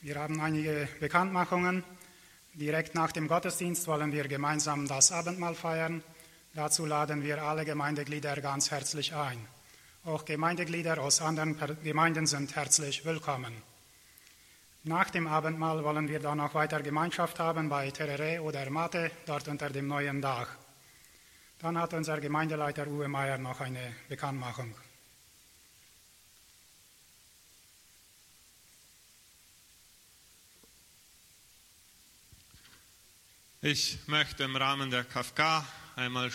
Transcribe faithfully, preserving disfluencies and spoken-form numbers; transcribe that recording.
Wir haben einige Bekanntmachungen. Direkt nach dem Gottesdienst wollen wir gemeinsam das Abendmahl feiern. Dazu laden wir alle Gemeindeglieder ganz herzlich ein. Auch Gemeindeglieder aus anderen Gemeinden sind herzlich willkommen. Nach dem Abendmahl wollen wir dann noch weiter Gemeinschaft haben bei Terere oder Mate, dort unter dem neuen Dach. Dann hat unser Gemeindeleiter Uwe Meier noch eine Bekanntmachung. Ich möchte im Rahmen der K F K einmal